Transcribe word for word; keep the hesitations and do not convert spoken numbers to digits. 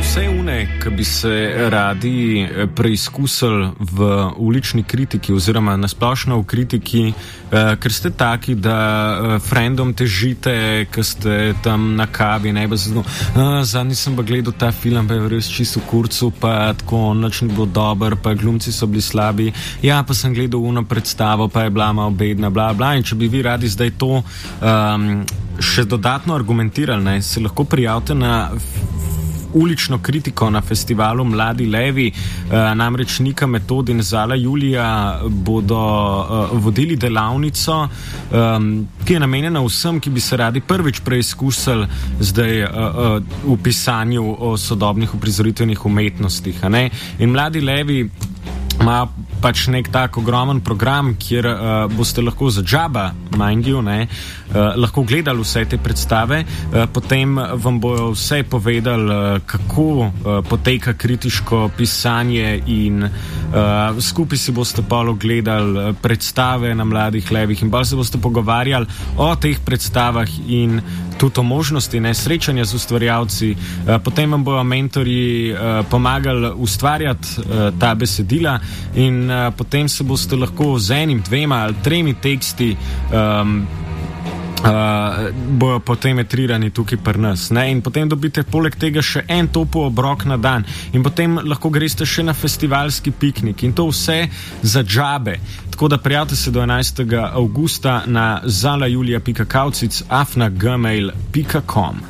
vse une, ki bi se radi preizkusili v ulični kritiki oziroma nasplošno v kritiki, eh, ker ste taki, da eh, frendom težite, ker ste tam na kavi, ne pa zato, eh, zadnji sem pa gledal ta film, pa je res čisto v kurcu, pa tako nič ni bilo dober, pa glumci so bili slabi, ja, pa sem gledal uno predstavo, pa je bila malo bedna, bla, bla, in če bi vi radi zdaj to um, še dodatno argumentirali, ne, se lahko prijavite na ulično kritiko na festivalu Mladi levi, uh, namreč Nika Metod in Zala Julija bodo uh, vodili delavnico, um, ki je namenjena vsem, ki bi se radi prvič preizkusili zdaj uh, uh, v pisanju o sodobnih uprizoritvenih umetnostih. A ne? In Mladi levi ima pač nek tak ogromen program, kjer uh, boste lahko za džaba, mind you, ne, uh, lahko gledali vse te predstave, uh, potem vam bojo vse povedali, uh, kako uh, poteka kritiško pisanje in uh, skupaj si boste polo gledali uh, predstave na Mladih levih in pa se boste pogovarjali o teh predstavah in tudi o možnosti ne, srečanja z ustvarjalci. Uh, potem vam bojo mentorji uh, pomagali ustvarjati uh, ta besedila in uh, potem se boste lahko z enim, dvema ali tremi teksti um, Uh, bojo potem etrirani tukaj pri nas. Ne? In potem dobite poleg tega še en topel obrok na dan. In potem lahko greste še na festivalski piknik. In to vse za džabe. Tako da prijavite se do enajstega avgusta na zalajulija pika kaucic afna gmail pika com.